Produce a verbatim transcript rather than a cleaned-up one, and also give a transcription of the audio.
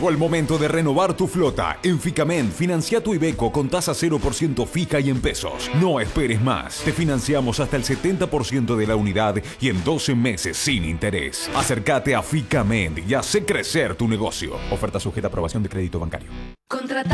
Llegó el momento de renovar tu flota. En Ficamen, financia tu Iveco con tasa cero por ciento fija y en pesos. No esperes más. Te financiamos hasta el setenta por ciento de la unidad y en doce meses sin interés. Acércate a Ficamen y hace crecer tu negocio. Oferta sujeta a aprobación de crédito bancario. Contrata